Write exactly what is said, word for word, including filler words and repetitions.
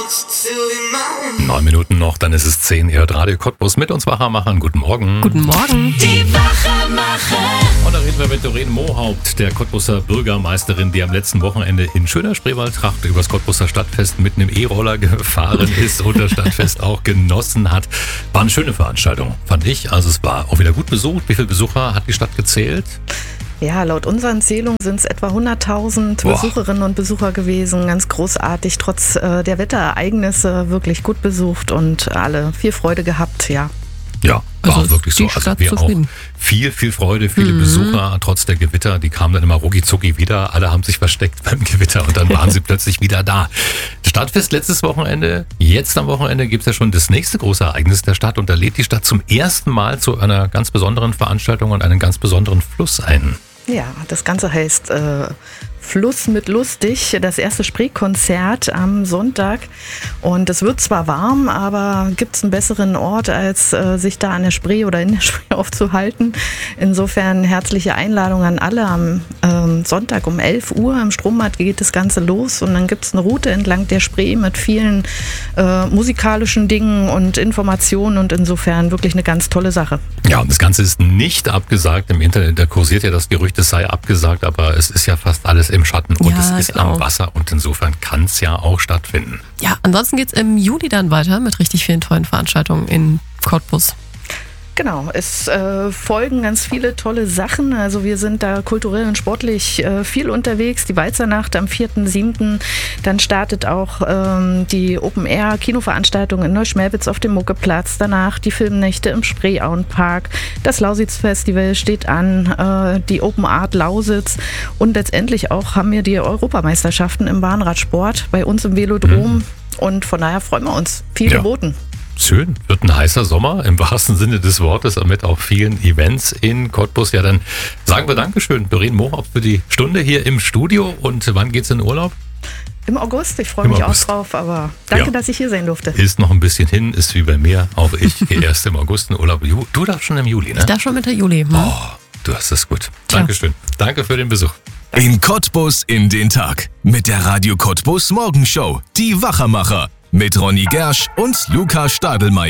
Neun Minuten noch, dann ist es zehn. Ihr hört Radio Cottbus mit uns Wachermachern. Guten Morgen. Guten Morgen. Die Wachermacher. Und da reden wir mit Doreen Mohaupt, der Cottbuser Bürgermeisterin, die am letzten Wochenende in schöner Spreewaldtracht übers Cottbuser Stadtfest mit einem E-Roller gefahren ist und das Stadtfest auch genossen hat. War eine schöne Veranstaltung, fand ich. Also es war auch wieder gut besucht. Wie viele Besucher hat die Stadt gezählt? Ja, laut unseren Zählungen sind es etwa hunderttausend Boah. Besucherinnen und Besucher gewesen. Ganz großartig, trotz äh, der Wetterereignisse wirklich gut besucht und alle viel Freude gehabt, ja. Ja, war Also wirklich so. die Also Stadt wir auch zufrieden. viel, viel Freude, viele Mhm. Besucher, trotz der Gewitter. Die kamen dann immer rucki-zucki wieder. Alle haben sich versteckt beim Gewitter und dann waren sie plötzlich wieder da. Stadtfest letztes Wochenende. Jetzt am Wochenende gibt es ja schon das nächste große Ereignis der Stadt und da lädt die Stadt zum ersten Mal zu einer ganz besonderen Veranstaltung und einem ganz besonderen Fluss ein. Ja, das Ganze heißt äh, Fluss mit Lustig, das erste Spreekonzert am Sonntag. Und es wird zwar warm, aber gibt es einen besseren Ort, als äh, sich da an der Spree oder in der Spree aufzuhalten. Insofern herzliche Einladung an alle. Am ähm, Sonntag um elf Uhr im Strombad geht das Ganze los und dann gibt es eine Route entlang der Spree mit vielen äh, musikalischen Dingen und Informationen und insofern wirklich eine ganz tolle Sache. Ja, und das Ganze ist nicht abgesagt. Im Internet, da kursiert ja das Gerücht, es sei abgesagt, aber es ist ja fast alles im Schatten und Ja, es ist genau. am Wasser und insofern kann es ja auch stattfinden. Ja, ansonsten geht's im Juli dann weiter mit richtig vielen tollen Veranstaltungen in Cottbus. Genau, es äh, folgen ganz viele tolle Sachen. Also wir sind da kulturell und sportlich äh, viel unterwegs. Die Walzernacht am vierten siebten Dann startet auch ähm, die Open-Air-Kinoveranstaltung in Neuschmelwitz auf dem Muckeplatz. Danach die Filmnächte im Spreeauenpark. Das Lausitz-Festival steht an, äh, die Open Art Lausitz. Und letztendlich auch haben wir die Europameisterschaften im Bahnradsport bei uns im Velodrom. Und von daher freuen wir uns. Viel Ja. geboten. Schön, wird ein heißer Sommer im wahrsten Sinne des Wortes und mit auch vielen Events in Cottbus. Ja, dann sagen wir Dankeschön, Doreen Mohaupt, für die Stunde hier im Studio. Und wann geht's in Urlaub? Im August, ich freue Im mich August. auch drauf, aber danke, Ja. dass ich hier sein durfte. Ist noch ein bisschen hin, ist wie bei mir. Auch ich gehe erst im August in Urlaub. Ju- Du darfst schon im Juli, ne? Da schon Mitte Juli. Hm? Oh, du hast es gut. Dankeschön. Danke für den Besuch. In Cottbus in den Tag. Mit der Radio Cottbus Morgenshow. Die Wachermacher. Mit Ronny Gersch und Luca Stadelmeier.